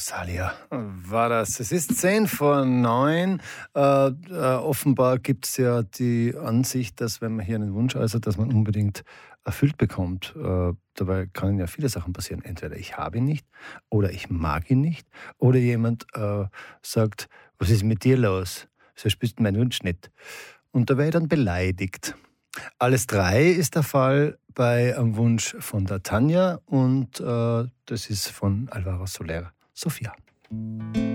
Rosalia war das. Es ist 10 vor 9. Offenbar gibt es ja die Ansicht, dass wenn man hier einen Wunsch äußert, dass man unbedingt erfüllt bekommt. Dabei können ja viele Sachen passieren. Entweder ich habe ihn nicht oder ich mag ihn nicht oder jemand sagt, was ist mit dir los? So spielst du meinen Wunsch nicht. Und da wäre ich dann beleidigt. Alles drei ist der Fall bei einem Wunsch von der Tanja und das ist von Alvaro Soler, Sophia.